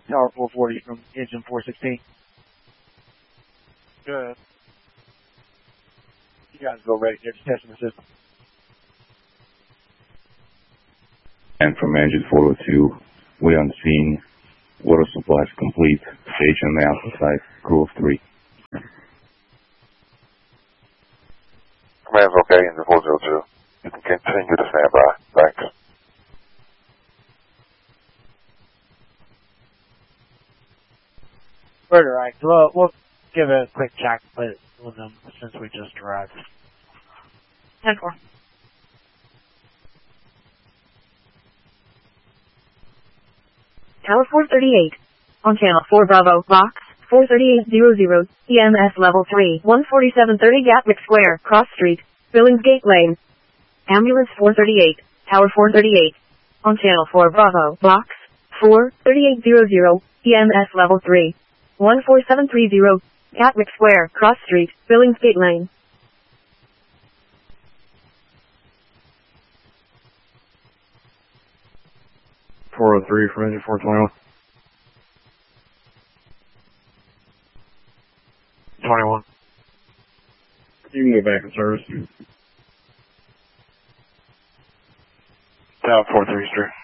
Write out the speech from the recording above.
Tower 440 from engine 416. Good. You guys go ready. They're just testing the system. And from engine 402, we on scene. Water supply is complete. Station now outside. Crew of 3. Command's okay, engine 402. You can continue to stand by. Thanks. Bird, alright. So we'll give it a quick check with them since we just arrived. 10-4. Tower 438. On channel 4 Bravo, box 43800, EMS level 3, 14730 Gatwick Square, Cross Street, Billingsgate Lane. Ambulance 438, Tower 438. On channel 4 Bravo, box 43800, EMS level 3, 14730, Gatwick Square, Cross Street, Billingsgate Lane. .403 from engine 421. 21. You can go back in service. Tower 433.